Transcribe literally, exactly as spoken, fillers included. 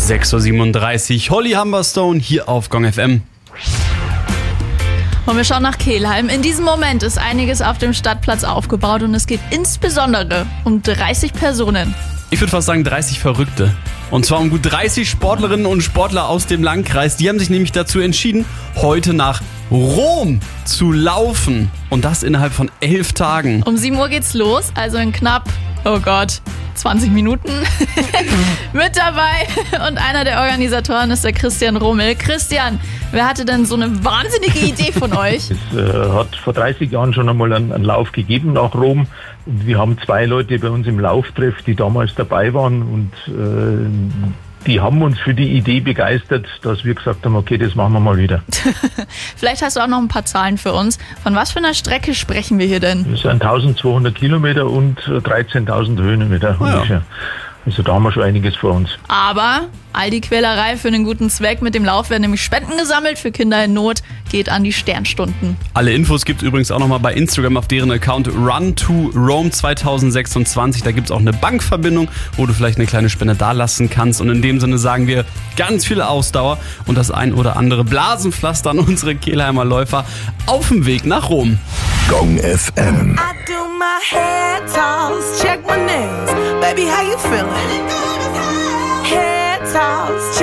sechs Uhr siebenunddreißig, Holly Humberstone hier auf Gong F M. Und wir schauen nach Kelheim. In diesem Moment ist einiges auf dem Stadtplatz aufgebaut und es geht insbesondere um dreißig Personen. Ich würde fast sagen dreißig Verrückte. Und zwar um gut dreißig Sportlerinnen und Sportler aus dem Landkreis. Die haben sich nämlich dazu entschieden, heute nach Rom zu laufen. Und das innerhalb von elf Tagen. Um sieben Uhr geht's los, also in knapp, oh Gott, zwanzig Minuten. Mit dabei und einer der Organisatoren ist der Christian Rummel. Christian, wer hatte denn so eine wahnsinnige Idee von euch? Es äh, hat vor dreißig Jahren schon einmal einen, einen Lauf gegeben nach Rom. Und wir haben zwei Leute bei uns im Lauftreff, die damals dabei waren. Und äh, die haben uns für die Idee begeistert, dass wir gesagt haben, okay, das machen wir mal wieder. Vielleicht hast du auch noch ein paar Zahlen für uns. Von was für einer Strecke sprechen wir hier denn? Das sind eintausendzweihundert Kilometer und dreizehntausend Höhenmeter ungefähr. Ja. Also da haben wir schon einiges vor uns. Aber all die Quälerei für einen guten Zweck. Mit dem Lauf werden nämlich Spenden gesammelt für Kinder in Not. Geht an die Sternstunden. Alle Infos gibt es übrigens auch nochmal bei Instagram auf deren Account Run to Rome zwanzig sechsundzwanzig. Da gibt es auch eine Bankverbindung, wo du vielleicht eine kleine Spende dalassen kannst. Und in dem Sinne sagen wir ganz viel Ausdauer und das ein oder andere Blasenpflaster an unsere Kelheimer Läufer auf dem Weg nach Rom. Gong F M. I do my head toss, check my nails. Baby, how you feeling? Head toss, check